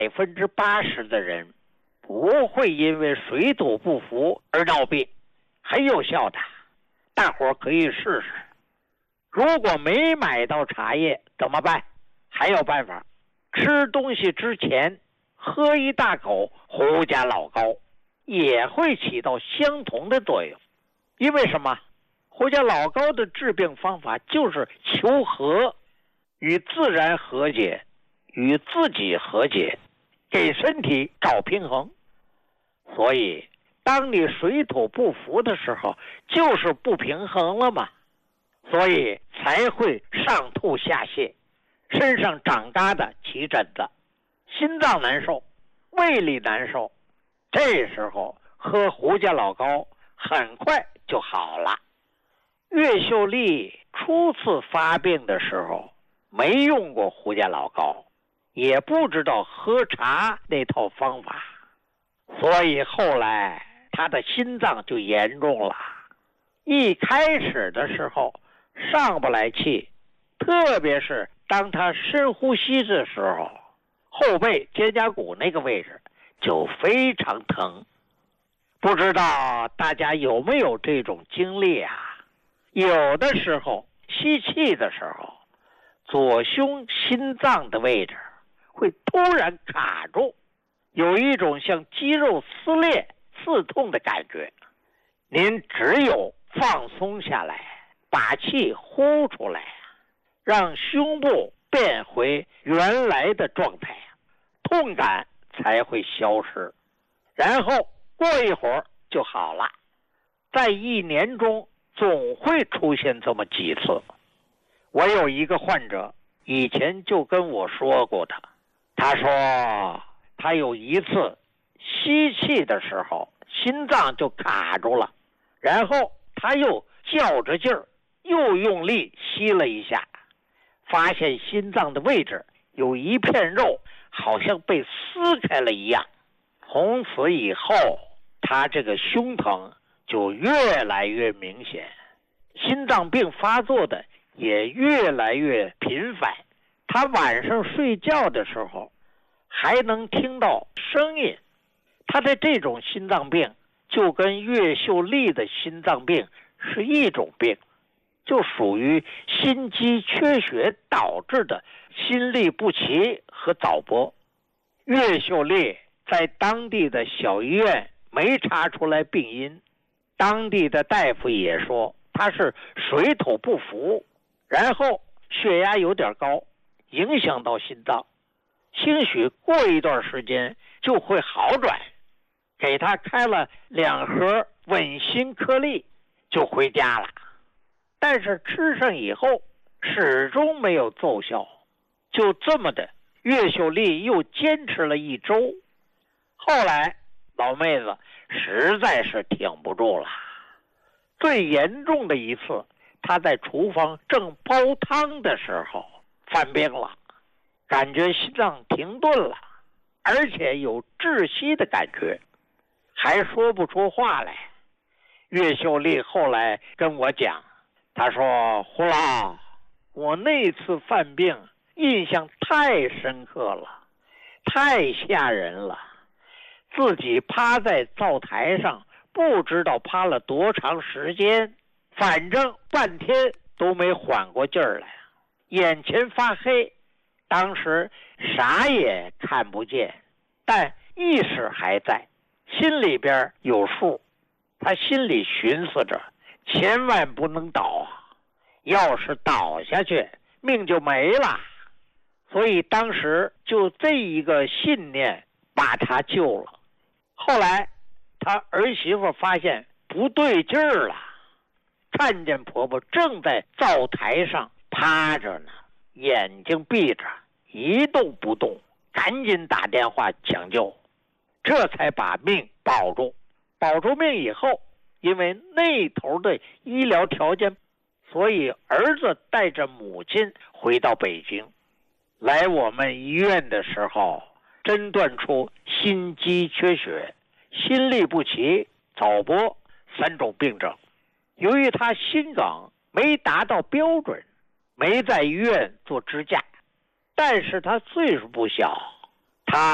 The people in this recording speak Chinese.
80%的人不会因为水土不服而闹病，很有效的，大伙儿可以试试。如果没买到茶叶怎么办？还有办法，吃东西之前喝一大口胡家老膏，也会起到相同的作用。因为什么？胡家老膏的治病方法就是求和，与自然和解，与自己和解，给身体找平衡。所以当你水土不服的时候，就是不平衡了嘛，所以才会上吐下泻，身上长疙瘩起疹子，心脏难受，胃里难受。这时候喝胡家老膏很快就好了。岳秀丽初次发病的时候没用过胡家老膏，也不知道喝茶那套方法，所以后来他的心脏就严重了。一开始的时候上不来气，特别是当他深呼吸的时候，后背肩胛骨那个位置就非常疼。不知道大家有没有这种经历啊？有的时候吸气的时候，左胸心脏的位置会突然卡住，有一种像肌肉撕裂刺痛的感觉。您只有放松下来，把气呼出来，让胸部变回原来的状态，痛感才会消失，然后过一会儿就好了。在1年中总会出现这么几次。我有一个患者以前就跟我说过的，他说他有一次吸气的时候心脏就卡住了，然后他又较着劲儿又用力吸了一下，发现心脏的位置有一片肉好像被撕开了一样。从此以后他这个胸疼就越来越明显，心脏病发作的也越来越频繁。他晚上睡觉的时候还能听到声音。他的这种心脏病就跟岳秀丽的心脏病是一种病，就属于心肌缺血导致的心律不齐和早搏。岳秀丽在当地的小医院没查出来病因，当地的大夫也说他是水土不服，然后血压有点高，影响到心脏，兴许过一段时间就会好转，给他开了2盒稳心颗粒就回家了。但是吃上以后始终没有奏效，就这么的岳秀丽又坚持了1周。后来老妹子实在是挺不住了，最严重的一次，她在厨房正煲汤的时候犯病了，感觉心脏停顿了，而且有窒息的感觉，还说不出话来。岳秀丽后来跟我讲，她说胡老，我那次犯病印象太深刻了，太吓人了，自己趴在灶台上不知道趴了多长时间，反正半天都没缓过劲儿来，眼前发黑，当时啥也看不见，但意识还在，心里边有数。他心里寻思着，千万不能倒啊，要是倒下去命就没了。所以当时就这一个信念把他救了。后来他儿媳妇发现不对劲儿了，看见婆婆正在灶台上趴着呢，眼睛闭着一动不动，赶紧打电话抢救，这才把命保住。保住命以后，因为那头的医疗条件，所以儿子带着母亲回到北京。来我们医院的时候诊断出心肌缺血、心律不齐、早搏3种病症。由于他心梗没达到标准，没在医院做支架，但是他岁数不小，